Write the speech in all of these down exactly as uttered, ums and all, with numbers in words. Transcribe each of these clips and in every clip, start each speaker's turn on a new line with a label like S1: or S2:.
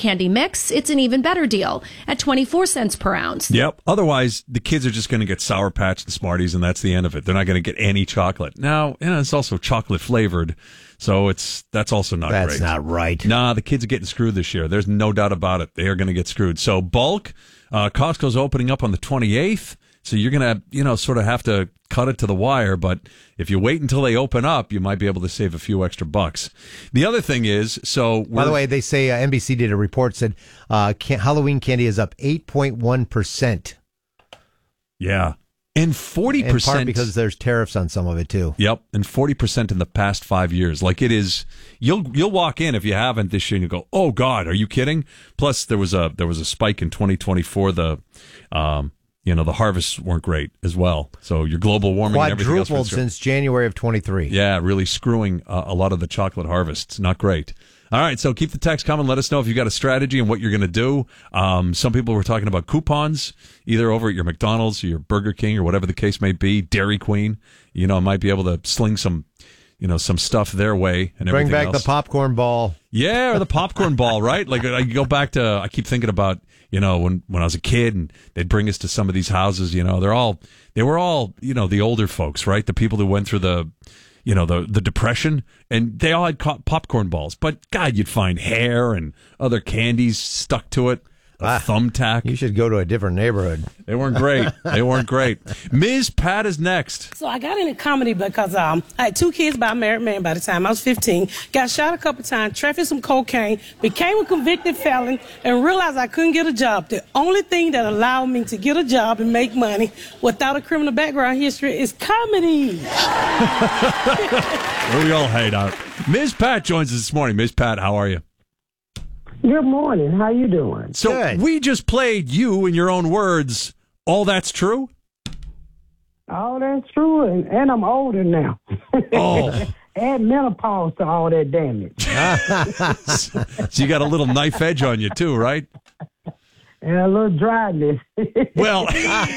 S1: candy mix, it's an even better deal at twenty-four cents per ounce.
S2: Yep. Otherwise, the kids are just going to get Sour Patch and Smarties, and that's the end of it. They're not going to get any chocolate. Now, you know, it's also chocolate flavored, so it's that's also not
S3: That's
S2: great.
S3: not right.
S2: Nah, the kids are getting screwed this year. There's no doubt about it. They are going to get screwed. So bulk, uh, Costco's opening up on the twenty-eighth. So you're going to, you know, sort of have to cut it to the wire. But if you wait until they open up, you might be able to save a few extra bucks. The other thing is, so...
S3: By the way, they say uh, N B C did a report, said uh, can- Halloween candy is up eight point one percent.
S2: Yeah. And forty percent...
S3: In part because there's tariffs on some of it, too.
S2: Yep, and forty percent in the past five years. Like it is, you'll you'll walk in if you haven't this year and you go, oh God, are you kidding? Plus there was a there was a spike in twenty twenty-four. The um you know the harvests weren't great as well. So your global warming and everything else
S3: Quadrupled since January of twenty-three.
S2: Yeah, really screwing uh, a lot of the chocolate harvests. Not great. All right, so keep the text coming. Let us know if you've got a strategy and what you're going to do. Um, some people were talking about coupons, either over at your McDonald's or your Burger King or whatever the case may be. Dairy Queen, you know, might be able to sling some, you know, some stuff their way and
S3: Bring
S2: everything
S3: back
S2: else.
S3: the popcorn ball.
S2: Yeah, or the popcorn ball, right? Like I go back to, I keep thinking about, you know, when, when I was a kid and they'd bring us to some of these houses, you know, they're all, they were all, you know, the older folks, right? The people who went through the, you know, the the depression, and they all had co- popcorn balls. But God, you'd find hair and other candies stuck to it. A
S3: Ah,
S2: thumbtack.
S3: You should go to a different neighborhood.
S2: They weren't great. They weren't great. Miz Pat is next.
S4: So I got into comedy because um, I had two kids by a married man by the time I was fifteen. Got shot a couple times, trafficked some cocaine, became a convicted felon, and realized I couldn't get a job. The only thing that allowed me to get a job and make money without a criminal background history is comedy.
S2: We all hate out. Miz Pat joins us this morning. Miz Pat, how are you?
S5: Good morning. How you doing?
S2: So
S3: Good.
S2: we just played you in your own words. All that's true?
S5: All that's true, and, and I'm older now.
S2: Oh.
S5: Add menopause to all that damage.
S2: So you got a little knife edge on you too, right?
S5: And a little dryness.
S2: Well,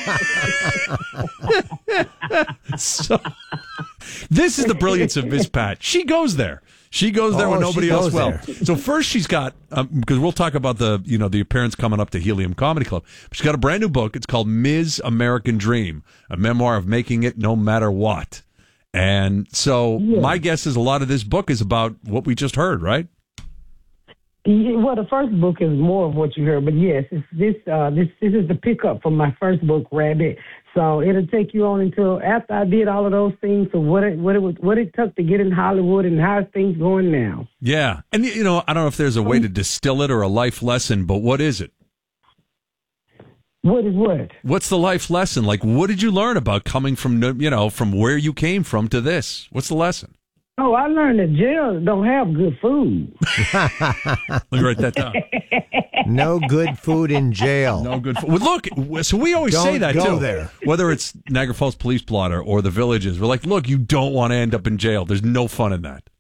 S2: so this is the brilliance of Miss Pat. She goes there. She goes there
S3: Oh,
S2: when
S3: she
S2: nobody else
S3: goes
S2: will.
S3: there.
S2: So first, she's got because um, we'll talk about the you know the appearance coming up to Helium Comedy Club. She's got a brand new book. It's called Miz American Dream, a memoir of making it no matter what. And so
S5: Yeah.
S2: my guess is a lot of this book is about what we just heard, right?
S5: Yeah, well, the first book is more of what you heard, but yes, it's this uh, this this is the pickup from my first book, Rabbit. So it'll take you on until after I did all of those things, so what it what it was, what it took to get in Hollywood and how things going now.
S2: Yeah, and you know I don't know if there's a way to distill it or a life lesson, but what is it?
S5: What is what?
S2: What's the life lesson? Like, what did you learn about coming from, you know, from where you came from to this? What's the lesson?
S5: Oh, I learned that jails don't have good food.
S2: Let me write that down.
S3: No good food in jail.
S2: No good. Well, look, so we always
S3: Don't
S2: say that
S3: go
S2: too.
S3: there.
S2: Whether it's Niagara Falls Police Blotter or the Villages, we're like, look, you don't want to end up in jail. There's no fun in that.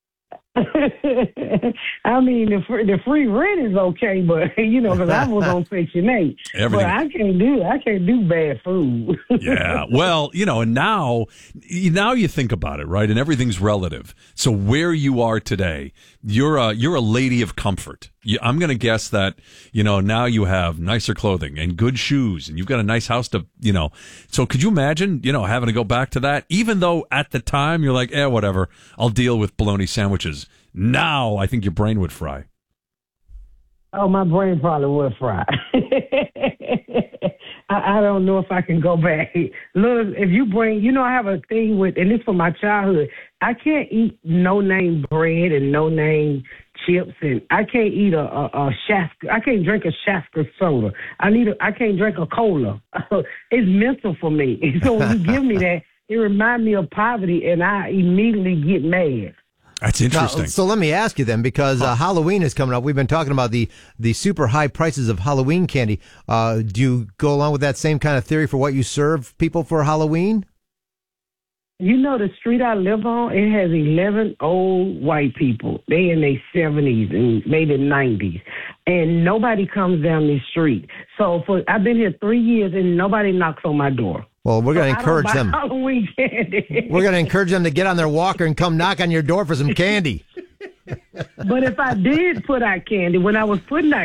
S5: I mean, the free, the free rent is okay, but you know, because I was on Section Eight,
S2: Everything.
S5: but I can't do I can't do bad food.
S2: Yeah. Well, you know, and now, now you think about it, right? And everything's relative. So where you are today, you're a, you're a lady of comfort. You, I'm going to guess that, you know, now you have nicer clothing and good shoes and you've got a nice house to, you know, so could you imagine, you know, having to go back to that, even though at the time you're like, eh, whatever, I'll deal with bologna sandwiches. Now I think your brain would fry.
S5: Oh, my brain probably would fry. I, I don't know if I can go back. Look, if you bring, you know, I have a thing with, and this from my childhood. I can't eat no name bread and no name chips, and I can't eat a, a, a Shaska. I can't drink a Shaska soda. I need. A, I can't drink a cola. It's mental for me. So when you give me that, it reminds me of poverty, and I immediately get mad.
S2: That's interesting.
S3: Now, so let me ask you then, because uh, Halloween is coming up. We've been talking about the, the super high prices of Halloween candy. Uh, do you go along with that same kind of theory for what you serve people for Halloween?
S5: You know, the street I live on, it has eleven old white people. They in their seventies and maybe nineties. And nobody comes down this street. So for I've been here three years and nobody knocks on my door.
S3: Well, we're going
S5: So
S3: to
S5: I don't
S3: encourage
S5: buy
S3: them.
S5: Halloween candy.
S3: We're going to encourage them to get on their walker and come knock on your door for some candy.
S5: But if I did put out candy, when I was putting out